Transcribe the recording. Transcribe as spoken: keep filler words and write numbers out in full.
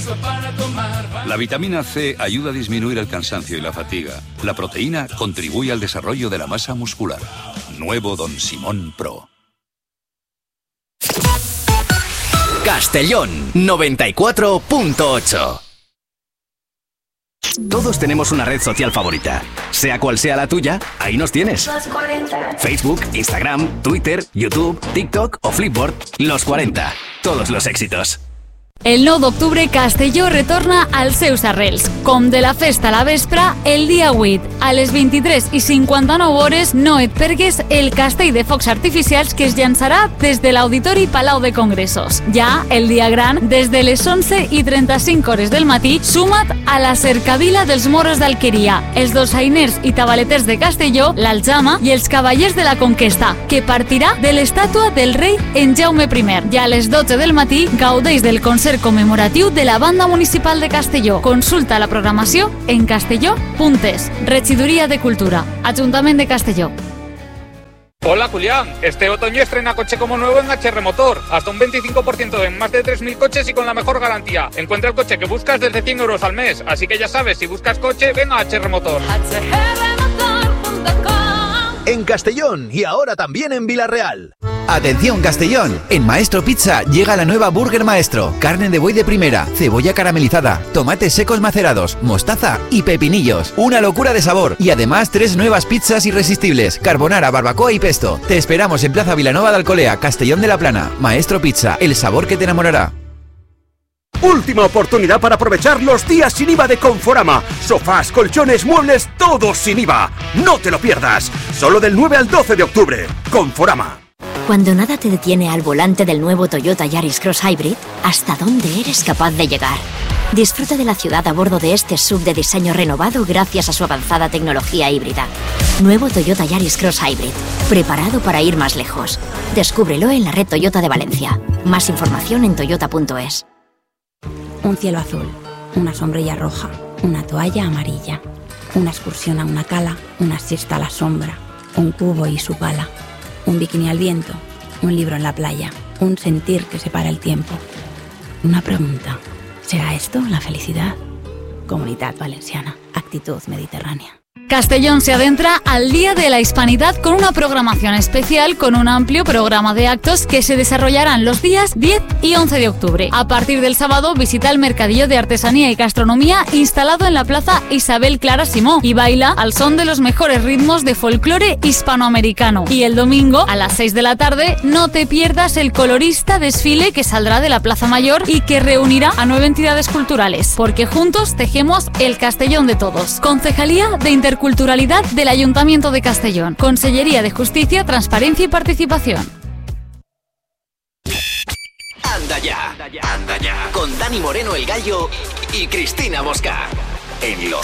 La vitamina C ayuda a disminuir el cansancio y la fatiga. La proteína contribuye al desarrollo de la masa muscular. Nuevo Don Simón Pro. Castellón noventa y cuatro punto ocho. Todos tenemos una red social favorita. Sea cual sea la tuya, ahí nos tienes. Los cuarenta. Facebook, Instagram, Twitter, YouTube, TikTok o Flipboard. Los cuarenta. Todos los éxitos. El nou d'octubre Castelló retorna als seus arrels. Com de la festa a la vespra, el dia vuit, a les vint-i-tres i cinquanta-nou hores, no et pergues el castell de focs artificials que es llançarà des de l'Auditori Palau de Congressos. Ja el dia gran, des de les onze i trenta-cinc hores del matí, suma't a la cercavila dels moros d'Alqueria, els dolçainers i tabaleters de Castelló, l'Aljama i els cavallers de la Conquesta, que partirà de l'estàtua del rei en Jaume primer. Ja a les dotze del matí gaudeix del concert conmemoratiu de la Banda Municipal de Castelló. Consulta la programació en castelló punto es. Regidoria de Cultura, Ajuntament de Castelló. Hola Julián, este otoño estrena coche como nuevo en H R Motor, hasta un veinticinco por ciento en más de tres mil coches y con la mejor garantía. Encuentra el coche que buscas desde cien euros al mes, así que ya sabes, si buscas coche, ven a H R Motor. H R motor punto com. En Castellón y ahora también en Villarreal. Atención Castellón, en Maestro Pizza llega la nueva Burger Maestro, carne de buey de primera, cebolla caramelizada, tomates secos macerados, mostaza y pepinillos. Una locura de sabor y además tres nuevas pizzas irresistibles, carbonara, barbacoa y pesto. Te esperamos en Plaza Vilanova de Alcolea, Castellón de la Plana. Maestro Pizza, el sabor que te enamorará. Última oportunidad para aprovechar los días sin I V A de Conforama. Sofás, colchones, muebles, todos sin I V A. No te lo pierdas. Solo del nueve al doce de octubre. Conforama. Cuando nada te detiene al volante del nuevo Toyota Yaris Cross Hybrid, ¿hasta dónde eres capaz de llegar? Disfruta de la ciudad a bordo de este S U V de diseño renovado gracias a su avanzada tecnología híbrida. Nuevo Toyota Yaris Cross Hybrid, preparado para ir más lejos. Descúbrelo en la red Toyota de Valencia. Más información en toyota punto es. Un cielo azul, una sombrilla roja, una toalla amarilla, una excursión a una cala, una siesta a la sombra, un cubo y su pala. Un bikini al viento, un libro en la playa, un sentir que separa el tiempo. Una pregunta, ¿será esto la felicidad? Comunidad Valenciana, actitud mediterránea. Castellón se adentra al Día de la Hispanidad con una programación especial con un amplio programa de actos que se desarrollarán los días diez y once de octubre. A partir del sábado visita el Mercadillo de Artesanía y Gastronomía instalado en la Plaza Isabel Clara Simó y baila al son de los mejores ritmos de folclore hispanoamericano. Y el domingo a las seis de la tarde no te pierdas el colorista desfile que saldrá de la Plaza Mayor y que reunirá a nueve entidades culturales, porque juntos tejemos el Castellón de todos. Concejalía de Interculturalidad del Ayuntamiento de Castellón. Consellería de Justicia, Transparencia y Participación. Anda ya, anda ya, con Dani Moreno el Gallo y Cristina Bosca. En los